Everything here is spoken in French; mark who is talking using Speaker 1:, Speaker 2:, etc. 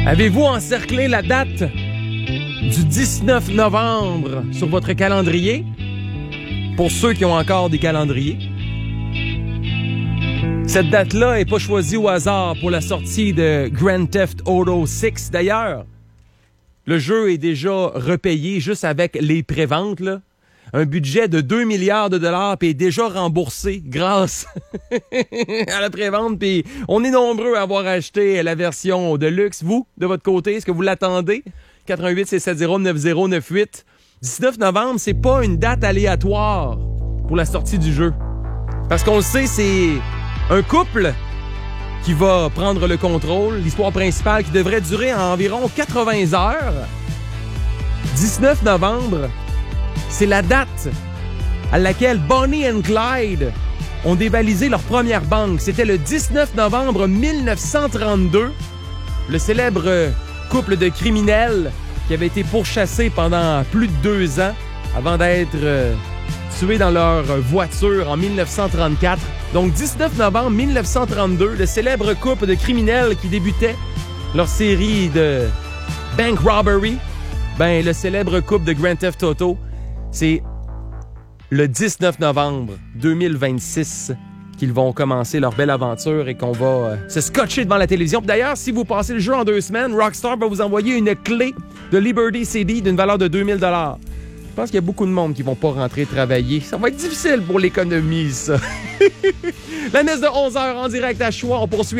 Speaker 1: Avez-vous encerclé la date du 19 novembre sur votre calendrier? Pour ceux qui ont encore des calendriers. Cette date-là n'est pas choisie au hasard pour la sortie de Grand Theft Auto 6. D'ailleurs, le jeu est déjà repayé juste avec les préventes, là. Un budget de 2 milliards de dollars puis est déjà remboursé grâce à la prévente. Puis on est nombreux à avoir acheté la version de luxe. Vous, de votre côté, est-ce que vous l'attendez? 88-670-9098. 19 novembre, c'est pas une date aléatoire pour la sortie du jeu. Parce qu'on le sait, c'est un couple qui va prendre le contrôle. L'histoire principale qui devrait durer environ 80 heures. 19 novembre, c'est la date à laquelle Bonnie and Clyde ont dévalisé leur première banque. C'était le 19 novembre 1932. Le célèbre couple de criminels qui avait été pourchassé pendant plus de 2 ans avant d'être tués dans leur voiture en 1934. Donc 19 novembre 1932, le célèbre couple de criminels qui débutait leur série de bank robbery. Ben, le célèbre couple de Grand Theft Auto, c'est le 19 novembre 2026 qu'ils vont commencer leur belle aventure et qu'on va se scotcher devant la télévision. D'ailleurs, si vous passez le jeu en 2 semaines, Rockstar va vous envoyer une clé de Liberty CD d'une valeur de 2000 $. Je pense qu'il y a beaucoup de monde qui vont pas rentrer travailler. Ça va être difficile pour l'économie, ça. La messe de 11h en direct à Choix. On poursuit